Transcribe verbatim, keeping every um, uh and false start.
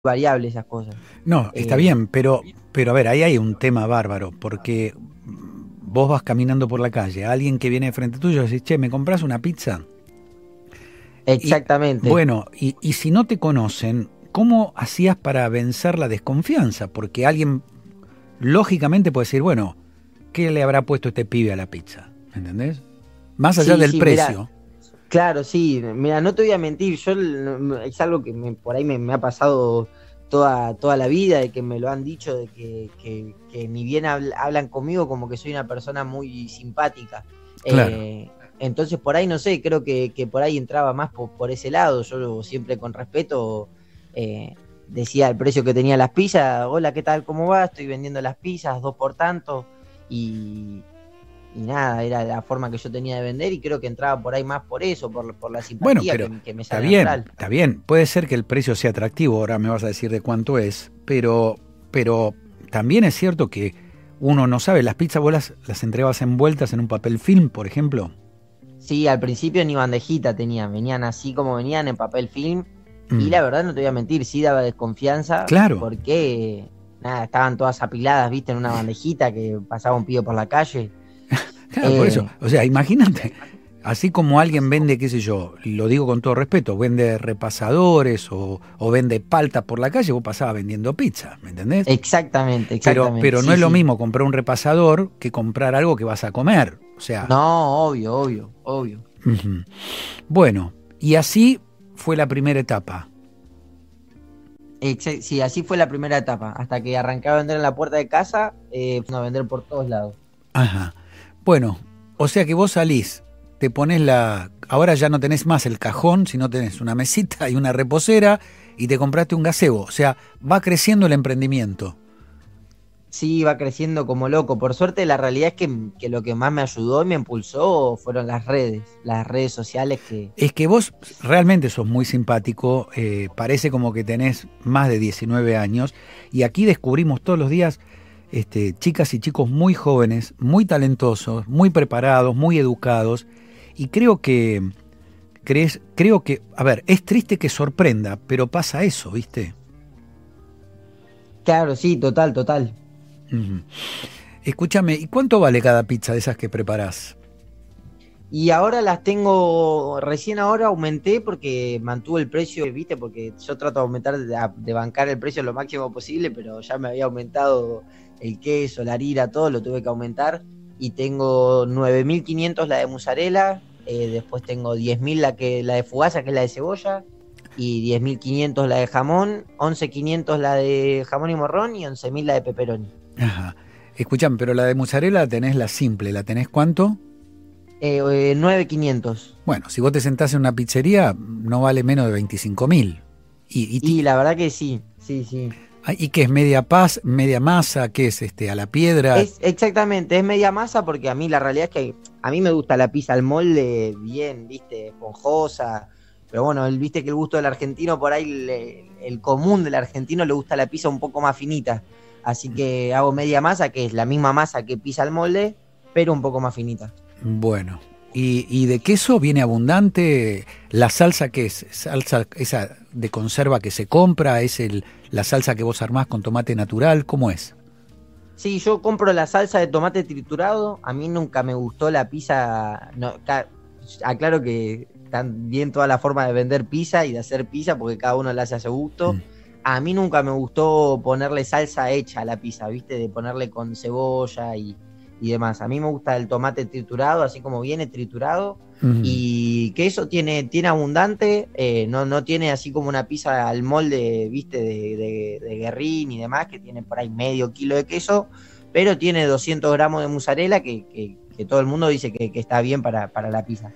variable esas cosas. No, está Eh, bien, pero, pero a ver, ahí hay un tema bárbaro, porque vos vas caminando por la calle, alguien que viene de frente tuyo decís, che, ¿me compras una pizza? Y exactamente. bueno, y, y si no te conocen, ¿cómo hacías para vencer la desconfianza? Porque alguien lógicamente puede decir, bueno, ¿qué le habrá puesto este pibe a la pizza? ¿Me entendés? Más allá Sí, del sí, mira, precio. claro, sí, mira, no te voy a mentir, yo l- es algo que me- por ahí me, me ha pasado toda, toda la vida, de que me lo han dicho, de que, que, que ni bien habl- hablan conmigo como que soy una persona muy simpática. Claro. Eh, entonces por ahí no sé, creo que, que por ahí entraba más por, por ese lado, yo siempre con respeto eh, decía el precio que tenía las pizzas, hola, ¿qué tal? ¿Cómo va? Estoy vendiendo las pizzas, dos por tanto, y y nada, era la forma que yo tenía de vender y creo que entraba por ahí más por eso, por, por la Bueno, simpatía pero que, que me está sale bien, natural. está bien. Puede ser que el precio sea atractivo, ahora me vas a decir de cuánto es, pero, pero también es cierto que uno no sabe, las pizzas vos las, las entregabas envueltas en un papel film, por ejemplo. Sí, al principio ni bandejita tenían, venían así como venían en papel film y Mm, la verdad no te voy a mentir, sí daba desconfianza claro, porque nada, estaban todas apiladas, viste, en una bandejita que pasaba un pibe por la calle. claro, por eso. Eh, O sea, imagínate, así como alguien vende, qué sé yo, lo digo con todo respeto, vende repasadores o, o vende palta por la calle, vos pasabas vendiendo pizza, ¿me entendés? exactamente, Pero, exactamente, pero no sí, es lo sí. mismo comprar un repasador que comprar algo que vas a comer. O sea, No, obvio, obvio, obvio. ujú. Bueno, y así fue la primera etapa. Exa- sí, así fue la primera etapa, hasta que arranqué a vender en la puerta de casa, eh, a vender por todos lados. Ajá. Bueno, o sea que vos salís, te pones la... Ahora ya no tenés más el cajón, sino tenés una mesita y una reposera y te compraste un gazebo. O sea, va creciendo el emprendimiento. Sí, va creciendo como loco. Por suerte, la realidad es que, que lo que más me ayudó y me impulsó fueron las redes, las redes sociales que... Es que vos realmente sos muy simpático, eh, parece como que tenés más de diecinueve años y aquí descubrimos todos los días este, chicas y chicos muy jóvenes, muy talentosos, muy preparados, muy educados y creo que, crees, creo que, a ver, es triste que sorprenda, pero pasa eso, ¿viste? Claro, sí, total, total. Ujú. Escúchame, ¿y cuánto vale cada pizza de esas que preparás? Y ahora las tengo, recién ahora aumenté porque mantuve el precio, viste, porque yo trato de aumentar, de, de bancar el precio lo máximo posible, pero ya me había aumentado el queso, la harina, todo, lo tuve que aumentar. Y tengo nueve mil quinientos la de mozzarella, eh, después tengo diez mil la, que, la de fugaza, que es la de cebolla, y diez mil quinientos la de jamón, once mil quinientos la de jamón y morrón y once mil la de pepperoni. Ajá. Escuchame, pero la de mozzarella tenés la simple, ¿la tenés cuánto? Eh, eh, nueve mil quinientos. Bueno, si vos te sentás en una pizzería, no vale menos de veinticinco mil. ¿Y, y, Y ti- la verdad que sí, sí, sí. ah, ¿y qué es media paz, media masa? ¿Qué es este? ¿A la piedra? Es exactamente, es media masa porque a mí la realidad es que a mí me gusta la pizza al molde bien, viste, esponjosa. Pero bueno, el, viste que el gusto del argentino, por ahí le- el común del argentino le gusta la pizza un poco más finita. Así que hago media masa, que es la misma masa que pizza al molde, pero un poco más finita. Bueno. ¿Y, y de queso viene abundante? ¿La salsa qué es? ¿Salsa esa de conserva que se compra? ¿Es el, la salsa que vos armás con tomate natural? ¿Cómo es? Sí, yo compro la salsa de tomate triturado. A mí nunca me gustó la pizza. No, ca- aclaro que también toda la forma de vender pizza y de hacer pizza, porque cada uno la hace a su gusto. Mm. A mí nunca me gustó ponerle salsa hecha a la pizza, ¿viste? De ponerle con cebolla y, y demás. A mí me gusta el tomate triturado, así como viene triturado. Mm. Y que eso tiene, tiene abundante, eh, no, no tiene así como una pizza al molde, viste, de, de, de Guerrín y demás, que tiene por ahí medio kilo de queso, pero tiene doscientos gramos de mozzarella que, que, que todo el mundo dice que, que está bien para, para la pizza.